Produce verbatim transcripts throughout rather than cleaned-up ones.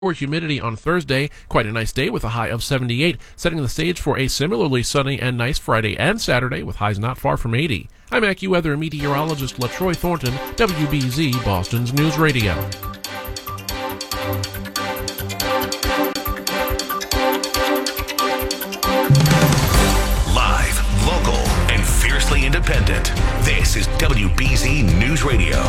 Or humidity on Thursday. Quite a nice day with a high of seventy-eight, setting the stage for a similarly sunny and nice Friday and Saturday with highs not far from eighty. I'm AccuWeather meteorologist LaTroy Thornton, W B Z Boston's News Radio. Live, local, and fiercely independent. This is W B Z News Radio.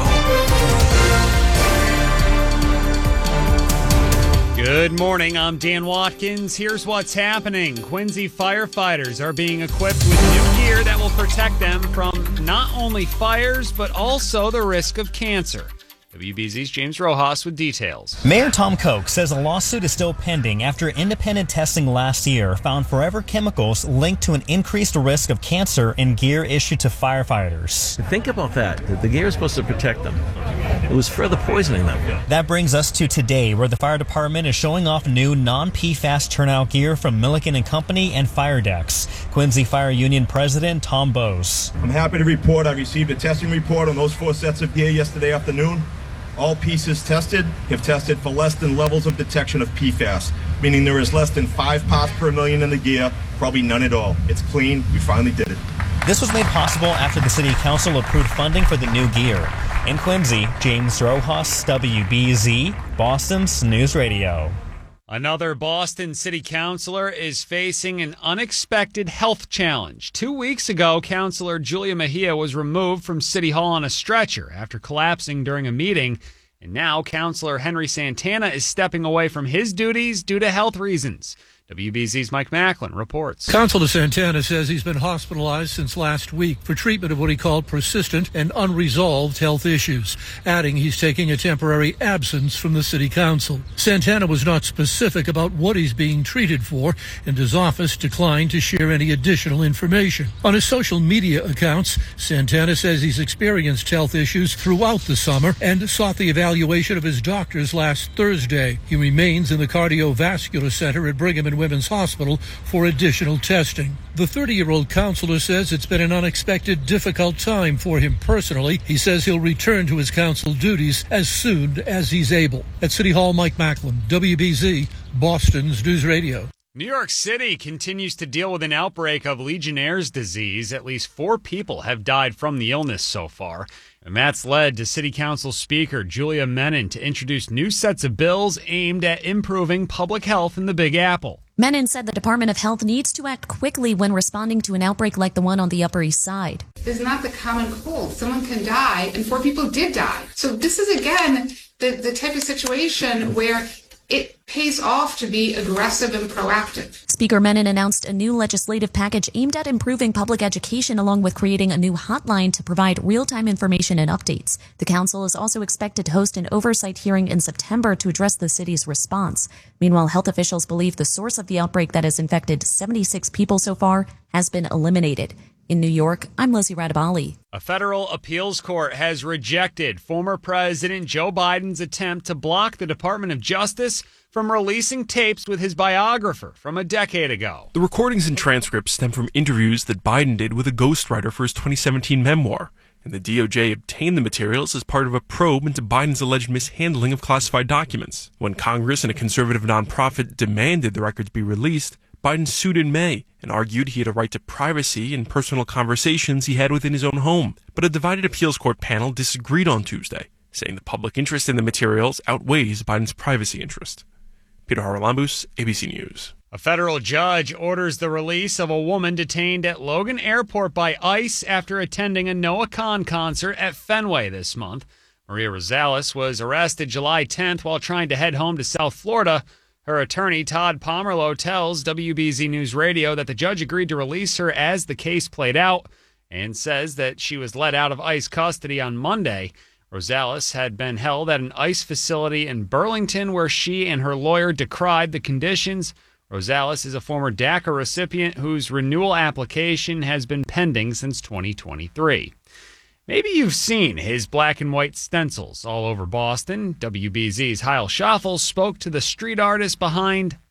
Good morning, I'm Dan Watkins. Here's what's happening. Quincy firefighters are being equipped with new gear that will protect them from not only fires, but also the risk of cancer. W B Z's James Rojas with details. Mayor Tom Koch says a lawsuit is still pending after independent testing last year found forever chemicals linked to an increased risk of cancer in gear issued to firefighters. Think about that. The gear is supposed to protect them. It was further poisoning them. That brings us to today, where the fire department is showing off new non-P FAS turnout gear from Milliken and Company and Firedex. Quincy Fire Union President Tom Bose. I'm happy to report I received a testing report on those four sets of gear yesterday afternoon. All pieces tested have tested for less than levels of detection of P FAS, meaning there is less than five parts per million in the gear, probably none at all. It's clean. We finally did it. This was made possible after the City Council approved funding for the new gear. In Quincy, James Rojas, W B Z, Boston's News Radio. Another Boston city councilor is facing an unexpected health challenge. Two weeks ago, Councilor Julia Mejia was removed from City Hall on a stretcher after collapsing during a meeting. And now Councilor Henry Santana is stepping away from his duties due to health reasons. W B Z's Mike Macklin reports. Councilor Santana says he's been hospitalized since last week for treatment of what he called persistent and unresolved health issues, adding he's taking a temporary absence from the city council. Santana was not specific about what he's being treated for, and his office declined to share any additional information. On his social media accounts, Santana says he's experienced health issues throughout the summer and sought the evaluation of his doctors last Thursday. He remains in the cardiovascular center at Brigham and Women's Hospital for additional testing. The thirty-year-old councilor says it's been an unexpected, difficult time for him personally. He says he'll return to his council duties as soon as he's able. At City Hall, Mike Macklin, W B Z, Boston's News Radio. New York City continues to deal with an outbreak of Legionnaire's disease. At least four people have died from the illness so far. And that's led to City Council Speaker Julia Menin to introduce new sets of bills aimed at improving public health in the Big Apple. Menin said the Department of Health needs to act quickly when responding to an outbreak like the one on the Upper East Side. It's not the common cold. Someone can die, and four people did die. So this is, again, the, the type of situation where it pays off to be aggressive and proactive. Speaker Menin announced a new legislative package aimed at improving public education, along with creating a new hotline to provide real-time information and updates. The council is also expected to host an oversight hearing in September to address the city's response. Meanwhile, health officials believe the source of the outbreak that has infected seventy-six people so far has been eliminated. In New York, I'm Lizzie Radabali. A federal appeals court has rejected former President Joe Biden's attempt to block the Department of Justice from releasing tapes with his biographer from a decade ago. The recordings and transcripts stem from interviews that Biden did with a ghostwriter for his twenty seventeen memoir, and the D O J obtained the materials as part of a probe into Biden's alleged mishandling of classified documents. When Congress and a conservative nonprofit demanded the records be released, Biden sued in May and argued he had a right to privacy and personal conversations he had within his own home. But a divided appeals court panel disagreed on Tuesday, saying the public interest in the materials outweighs Biden's privacy interest. Peter Haralambous, A B C News. A federal judge orders the release of a woman detained at Logan Airport by ICE after attending a Noah Kahan concert at Fenway this month. Maria Rosales was arrested July tenth while trying to head home to South Florida. Her attorney, Todd Pomerleau, tells W B Z News Radio that the judge agreed to release her as the case played out and says that she was let out of ICE custody on Monday. Rosales had been held at an ICE facility in Burlington where she and her lawyer decried the conditions. Rosales is a former DACA recipient whose renewal application has been pending since twenty twenty-three. Maybe you've seen his black and white stencils all over Boston. W B Z's Heil Schaffel spoke to the street artist behind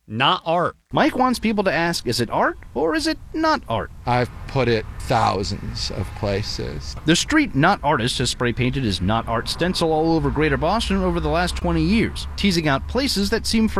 not art. Mike wants people to ask, is it art or is it not art? I've put it thousands of places. The street not artist has spray painted his not art stencil all over Greater Boston over the last twenty years, teasing out places that seem